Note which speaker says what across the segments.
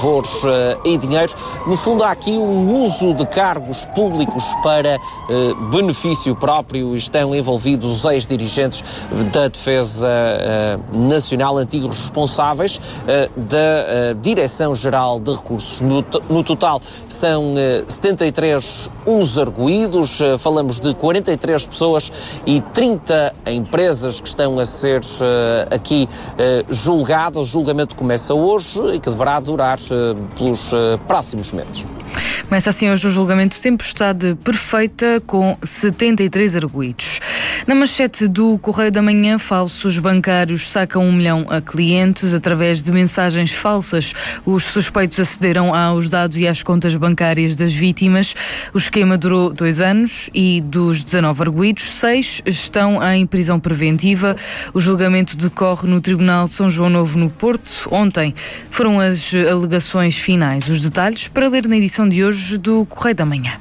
Speaker 1: favores e dinheiros. No fundo, há aqui um uso de cargos públicos para benefício próprio e estão envolvidos os ex-dirigentes da Defesa Nacional, antigos responsáveis da Direção-Geral de Recursos. No total, são 73 os arguídos, falamos de 43 pessoas e 30 empresas que estão a ser aqui julgadas. O julgamento começa hoje e que deverá durar pelos próximos meses.
Speaker 2: Começa assim hoje o julgamento Tempestade Perfeita com 73 arguídos. Na manchete do Correio da Manhã, falsos bancários sacam 1 milhão a clientes através de mensagens falsas. Os suspeitos acederam aos dados e às contas bancárias das vítimas. O esquema durou 2 anos e dos 19 arguídos, 6 estão em prisão preventiva. O julgamento decorre no Tribunal São João Novo, no Porto. Ontem foram as alegações finais. Os detalhes para ler na edição de hoje do Correio da Manhã.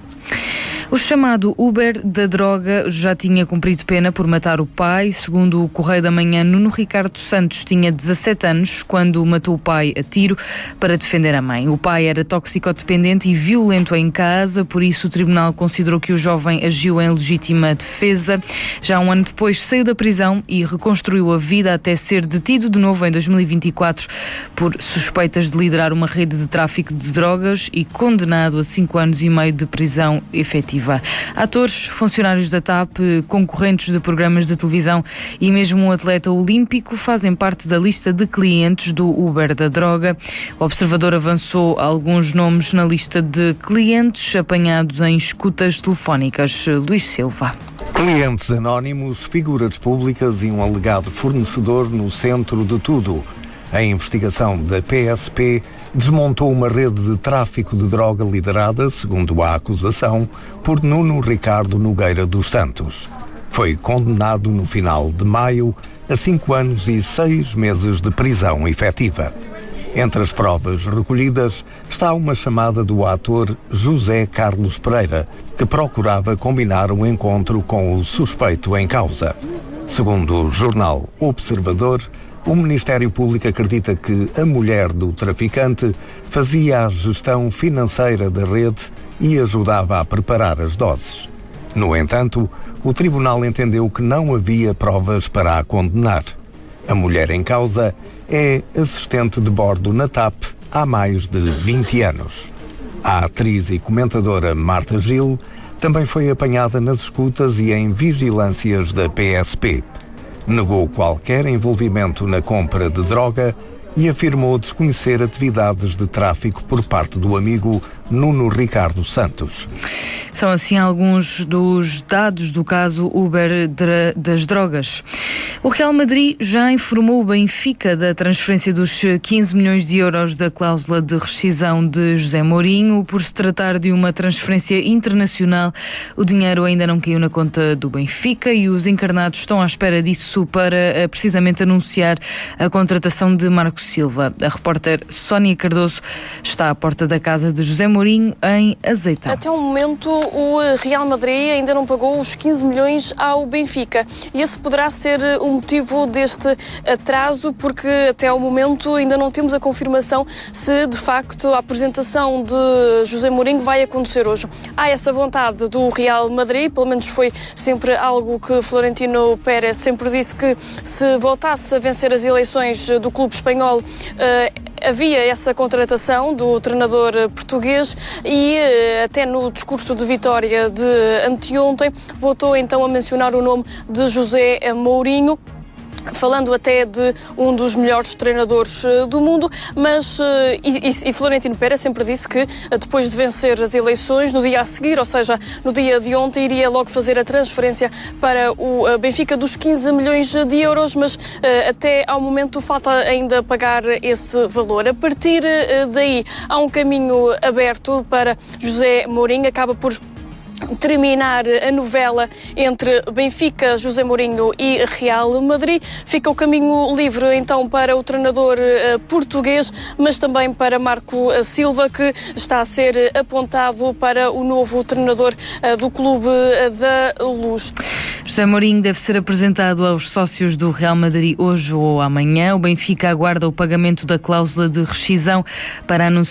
Speaker 2: O chamado Uber da droga já tinha cumprido pena por matar o pai. Segundo o Correio da Manhã, Nuno Ricardo Santos tinha 17 anos quando matou o pai a tiro para defender a mãe. O pai era toxicodependente e violento em casa, por isso o tribunal considerou que o jovem agiu em legítima defesa. Já um ano depois saiu da prisão e reconstruiu a vida até ser detido de novo em 2024 por suspeitas de liderar uma rede de tráfico de drogas e condenado a 5 anos e meio de prisão efetiva. Atores, funcionários da TAP, concorrentes de programas de televisão e mesmo um atleta olímpico fazem parte da lista de clientes do Uber da droga. O Observador avançou alguns nomes na lista de clientes apanhados em escutas telefónicas. Luís Silva.
Speaker 3: Clientes anónimos, figuras públicas e um alegado fornecedor no centro de tudo. A investigação da PSP desmontou uma rede de tráfico de droga liderada, segundo a acusação, por Nuno Ricardo Nogueira dos Santos. Foi condenado no final de maio a 5 anos e 6 meses de prisão efetiva. Entre as provas recolhidas está uma chamada do ator José Carlos Pereira, que procurava combinar um encontro com o suspeito em causa. Segundo o jornal Observador, o Ministério Público acredita que a mulher do traficante fazia a gestão financeira da rede e ajudava a preparar as doses. No entanto, o tribunal entendeu que não havia provas para a condenar. A mulher em causa é assistente de bordo na TAP há mais de 20 anos. A atriz e comentadora Marta Gil também foi apanhada nas escutas e em vigilâncias da PSP. Negou qualquer envolvimento na compra de droga e afirmou desconhecer atividades de tráfico por parte do amigo Nuno Ricardo Santos.
Speaker 2: São assim alguns dos dados do caso Uber das drogas. O Real Madrid já informou o Benfica da transferência dos 15 milhões de euros da cláusula de rescisão de José Mourinho. Por se tratar de uma transferência internacional, o dinheiro ainda não caiu na conta do Benfica e os encarnados estão à espera disso para precisamente anunciar a contratação de Marco Silva. A repórter Sónia Cardoso está à porta da casa de José Mourinho em Azeitão.
Speaker 4: Até o momento, o Real Madrid ainda não pagou os 15 milhões ao Benfica e esse poderá ser o motivo deste atraso, porque até ao momento ainda não temos a confirmação se de facto a apresentação de José Mourinho vai acontecer hoje. Há essa vontade do Real Madrid, pelo menos foi sempre algo que Florentino Pérez sempre disse, que se voltasse a vencer as eleições do clube espanhol, havia essa contratação do treinador português e até no discurso de vitória de anteontem voltou então a mencionar o nome de José Mourinho, falando até de um dos melhores treinadores do mundo, mas e Florentino Pérez sempre disse que depois de vencer as eleições, no dia a seguir, ou seja, no dia de ontem, iria logo fazer a transferência para o Benfica dos 15 milhões de euros, mas até ao momento falta ainda pagar esse valor. A partir daí há um caminho aberto para José Mourinho, acaba por terminar a novela entre Benfica, José Mourinho e Real Madrid. Fica o caminho livre então para o treinador português, mas também para Marco Silva, que está a ser apontado para o novo treinador do Clube da Luz.
Speaker 2: José Mourinho deve ser apresentado aos sócios do Real Madrid hoje ou amanhã. O Benfica aguarda o pagamento da cláusula de rescisão para anunciar